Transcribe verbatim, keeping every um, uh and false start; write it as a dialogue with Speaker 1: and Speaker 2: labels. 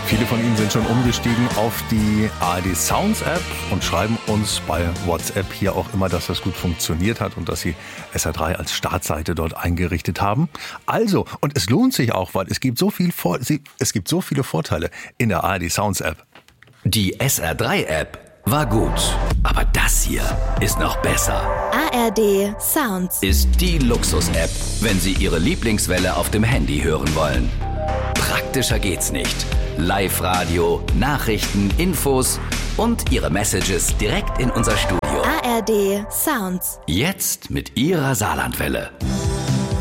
Speaker 1: Viele von Ihnen sind schon umgestiegen auf die A R D Sounds App und schreiben uns bei WhatsApp hier auch immer, dass das gut funktioniert hat und dass Sie S R drei als Startseite dort eingerichtet haben. Also, und es lohnt sich auch, weil es gibt so viel Vor- es gibt so viele Vorteile in der A R D Sounds App.
Speaker 2: Die S R drei App war gut, aber das hier ist noch besser.
Speaker 3: A R D Sounds
Speaker 2: ist die Luxus-App, wenn Sie Ihre Lieblingswelle auf dem Handy hören wollen. Praktischer geht's nicht. Live-Radio, Nachrichten, Infos und Ihre Messages direkt in unser Studio.
Speaker 3: A R D Sounds.
Speaker 2: Jetzt mit Ihrer Saarlandwelle.